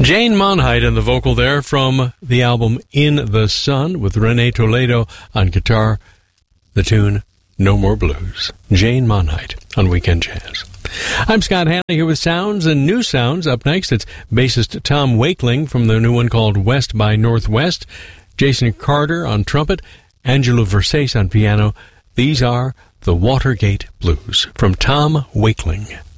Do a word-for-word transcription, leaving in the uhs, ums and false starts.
Jane Monheit and the vocal there from the album In the Sun with Renee Toledo on guitar. The tune No More Blues. Jane Monheit on Weekend Jazz. I'm Scott Hanna here with Sounds and New Sounds. Up next, it's bassist Tom Wakeling from the new one called West by Northwest. Jason Carter on trumpet. Angelo Versace on piano. These are the Watergate Blues from Tom Wakeling.